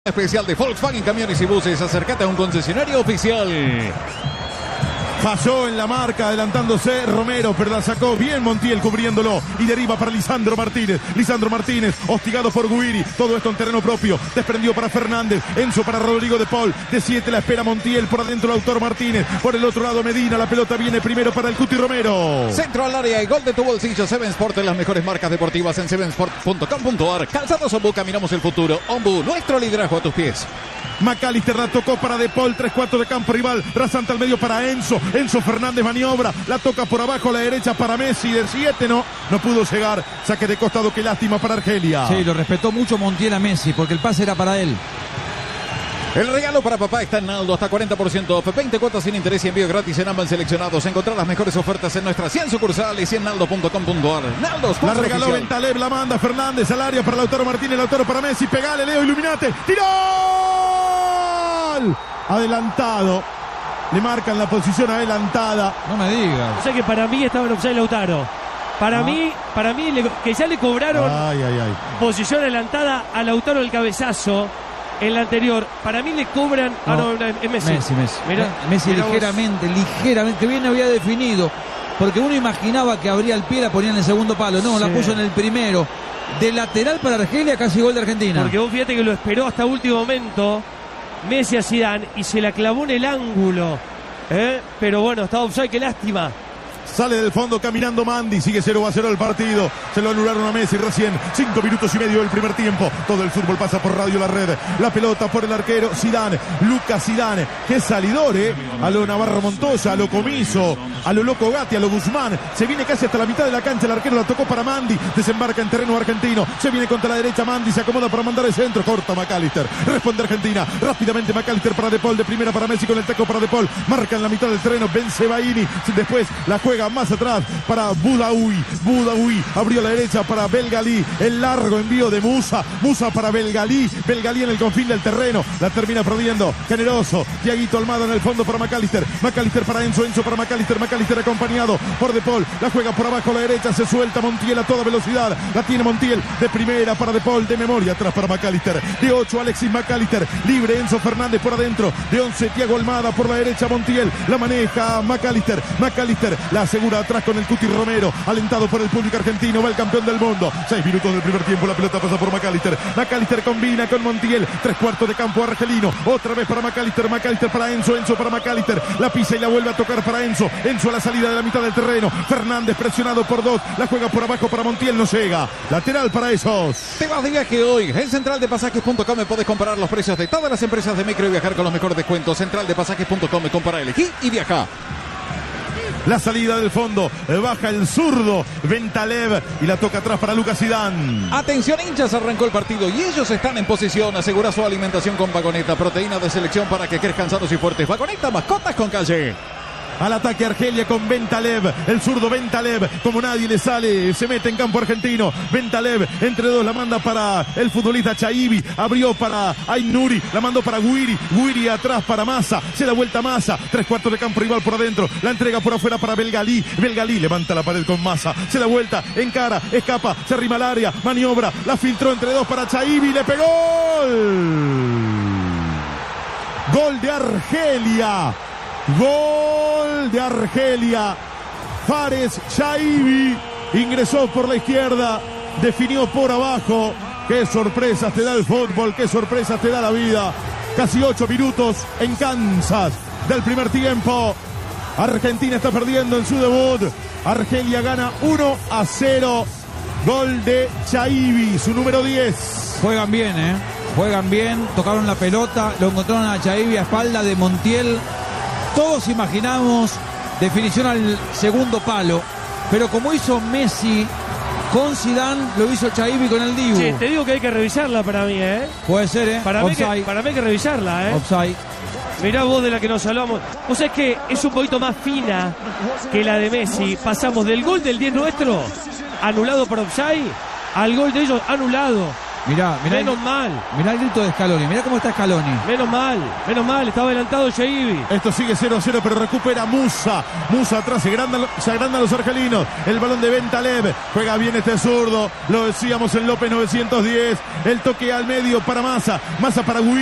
Especial de Volkswagen Camiones y Buses. Acércate a un concesionario oficial. Falló en la marca, adelantándose Romero, pero la sacó bien Montiel cubriéndolo y deriva para Lisandro Martínez. Lisandro Martínez, hostigado por Guiri. Todo esto en terreno propio. Desprendió para Fernández. Enzo para Rodrigo de Paul. De 7 la espera Montiel. Por adentro el autor Martínez. Por el otro lado Medina. La pelota viene primero para el Cuti Romero. Centro al área y gol de tu bolsillo. Seven Sport, las mejores marcas deportivas en sevensport.com.ar. Calzados Ombu, caminamos el futuro. Ombu, nuestro liderazgo a tus pies. McAllister la tocó para De Paul, 3-4 de campo rival, rasante al medio para Enzo Fernández maniobra, la toca por abajo a la derecha para Messi, de 7 no pudo llegar, saque de costado, qué lástima para Argelia. Sí, lo respetó mucho Montiel a Messi, porque el pase era para él. El regalo para papá está en Naldo, hasta 40% off, 20 cuotas sin interés y envío gratis en ambas seleccionados. Encontrar las mejores ofertas en nuestras 100 sucursales y en naldo.com.ar. Naldo, la regaló Bentaleb, la manda Fernández al área para Lautaro Martínez, Lautaro para Messi, pegale Leo, iluminate, tiró. Adelantado. Le marcan la posición adelantada. No me digas. O sea que para mí estaba en offside Lautaro. Para mí que ya le cobraron posición adelantada a Lautaro el cabezazo en la anterior. Para mí le cobran. Es Messi. Messi ligeramente, que bien había definido. Porque uno imaginaba que abría el pie, la ponía en el segundo palo. No, sí. La puso en el primero. De lateral para Argelia, casi gol de Argentina. Porque vos fíjate que lo esperó hasta último momento Messi a Zidane y se la clavó en el ángulo. Pero bueno, estaba offside, qué lástima. Sale del fondo caminando Mandi, sigue 0-0 el partido. Se lo anularon a Messi recién. 5 minutos y medio del primer tiempo. Todo el fútbol pasa por Radio La Red. La pelota por el arquero Zidane, Lucas Zidane. Qué salidor, a lo Navarro Montoya, a lo Comiso, a lo Loco Gatti, a lo Guzmán. Se viene casi hasta la mitad de la cancha. El arquero la tocó para Mandi. Desembarca en terreno argentino. Se viene contra la derecha Mandi. Se acomoda para mandar el centro. Corta McAllister. Responde Argentina. Rápidamente McAllister para De Paul. De primera para Messi con el taco para De Paul. Marca en la mitad del terreno Bensebaini. Después la juega más atrás para Boudaoui. Abrió a la derecha para Belgalí. El largo envío de Musa para Belgalí en el confín del terreno. La termina perdiendo generoso Thiaguito Almada en el fondo para McAllister para Enzo para McAllister acompañado por De Paul. La juega por abajo a la derecha. Se suelta Montiel a toda velocidad. La tiene Montiel de primera para De Paul. De memoria atrás para McAllister. De 8 Alexis McAllister. Libre Enzo Fernández por adentro. De 11 Thiago Almada por la derecha. Montiel la maneja McAllister la asegura atrás con el Cuti Romero, alentado por el público argentino. Va el campeón del mundo. 6 minutos del primer tiempo. La pelota pasa por McAllister combina con Montiel. 3/4 de campo argelino. Otra vez para McAllister para Enzo para McAllister. La pisa y la vuelve a tocar para Enzo a la salida de la mitad del terreno. Fernández presionado por 2. La juega por abajo para Montiel. No llega. Lateral para esos. Te vas de viaje hoy. En centraldepasajes.com podés comparar los precios de todas las empresas de micro y viajar con los mejores descuentos. Centraldepasajes.com. Compara, elegí y viaja. La salida del fondo, baja el zurdo Bentaleb y la toca atrás para Lucas Zidane. Atención hinchas, arrancó el partido y ellos están en posición. Asegura su alimentación con Vagoneta, proteína de selección para que crezcan sanos y fuertes. Vagoneta, mascotas con calle. Al ataque Argelia con Bentaleb, el zurdo Bentaleb, como nadie le sale, se mete en campo argentino. Bentaleb entre dos la manda para el futbolista Chaibi, abrió para Aynuri, la mandó para Guiri atrás para Massa, se da vuelta Massa, 3/4 de campo rival por adentro, la entrega por afuera para Belgalí levanta la pared con Massa, se da vuelta, encara, escapa, se arrima al área, maniobra, la filtró entre dos para Chaibi, le pegó. Gol de Argelia. Gol de Argelia. Fares Chaibi ingresó por la izquierda, definió por abajo. Qué sorpresas te da el fútbol, qué sorpresas te da la vida. Casi 8 minutos en Kansas del primer tiempo. Argentina está perdiendo en su debut. Argelia gana 1-0. Gol de Chaibi, su número 10. Juegan bien, tocaron la pelota, lo encontraron a Chaibi a espalda de Montiel. Todos imaginamos definición al segundo palo, pero como hizo Messi con Zidane, lo hizo Chaibi con el Dibu. Sí, te digo que hay que revisarla para mí, Puede ser, Para mí hay que revisarla, Offside. Mirá vos de la que nos hablamos. Vos sabés que es un poquito más fina que la de Messi. Pasamos del gol del 10 nuestro, anulado por offside, al gol de ellos anulado. Mirá menos mal. Mirá el grito de Scaloni, mirá cómo está Scaloni. Menos mal, estaba adelantado Yaibi. Esto sigue 0-0, pero recupera Musa. Musa atrás, se agrandan los argelinos. El balón de Bentaleb, juega bien este zurdo. Lo decíamos en López 910. El toque al medio para Massa para Guido.